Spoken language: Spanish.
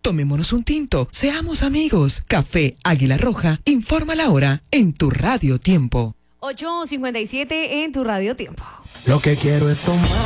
Tomémonos un tinto, seamos amigos. Café Águila Roja, informa la hora en tu Radio Tiempo. 8:57 en tu Radio Tiempo. Lo que quiero es tomar.